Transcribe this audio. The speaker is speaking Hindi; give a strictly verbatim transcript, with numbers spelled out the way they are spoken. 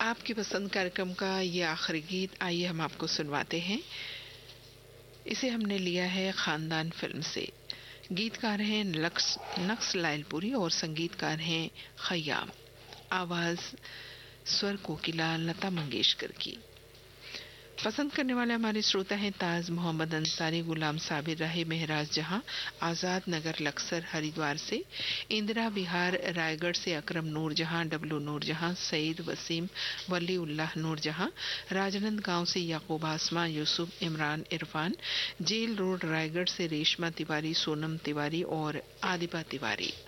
आपकी पसंद कार्यक्रम का ये आखिरी गीत आइए हम आपको सुनवाते हैं। इसे हमने लिया है खानदान फिल्म से। गीतकार हैं नक्स नक्स लायलपुरी और संगीतकार हैं खयाम। आवाज स्वर कोकिला लता मंगेशकर की। पसंद करने वाले हमारे श्रोता हैं ताज मोहम्मद अंसारी, गुलाम साबिर राहे, महराज जहां, आजाद नगर लक्सर हरिद्वार से, इंदिरा बिहार रायगढ़ से अकरम नूर जहां, डब्लू नूर जहां, सईद वसीम वली उल्लाह नूर जहां, राजनंद गांव से याकूब आसमा, यूसुफ इमरान इरफान, जेल रोड रायगढ़ से रेशमा तिवारी, सोनम तिवारी और आदिबा तिवारी।